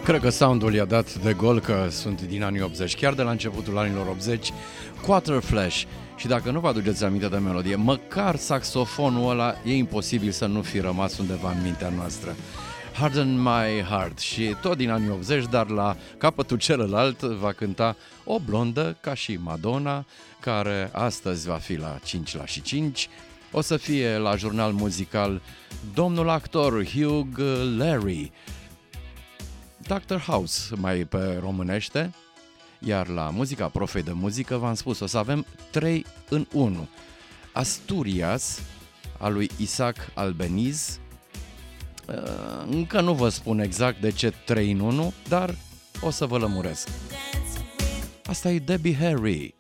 Cred că soundul i-a dat de gol că sunt din anii 80, chiar de la începutul anilor 80, Quarter Flash. Și dacă nu vă aduceți aminte de melodie, măcar saxofonul ăla e imposibil să nu fi rămas undeva în mintea noastră. Harden My Heart, și tot din anii 80, dar la capătul celălalt va cânta o blondă ca și Madonna, care astăzi va fi la 5 la și 5. O să fie la jurnal muzical domnul actor Hugh Laurie, Dr. House mai pe românește, iar la muzica Profei de muzică v-am spus, o să avem 3 în 1. Asturias, a lui Isaac Albeniz. Încă nu vă spun exact de ce 3 în 1, dar o să vă lămuresc. Asta e Debbie Harry.